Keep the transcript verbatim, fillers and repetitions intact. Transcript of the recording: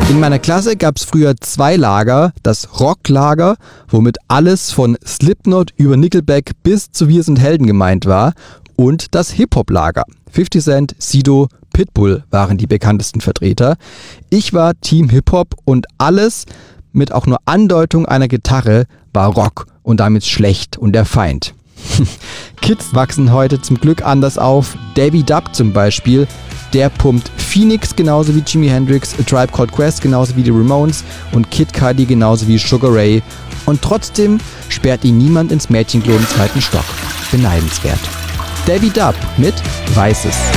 In meiner Klasse gab es früher zwei Lager, das Rocklager, womit alles von Slipknot über Nickelback bis zu Wir sind Helden gemeint war, und das Hip-Hop-Lager. fifty Cent, Sido, Pitbull waren die bekanntesten Vertreter. Ich war Team Hip-Hop und alles mit auch nur Andeutung einer Gitarre war Rock und damit schlecht und der Feind. Kids wachsen heute zum Glück anders auf. Davey Dubb zum Beispiel, der pumpt Phoenix genauso wie Jimi Hendrix, A Tribe Called Quest genauso wie die Ramones und Kid Cudi genauso wie Sugar Ray. Und trotzdem sperrt ihn niemand ins Mädchenklo im zweiten Stock. Beneidenswert. Davey Dubb mit Weißes.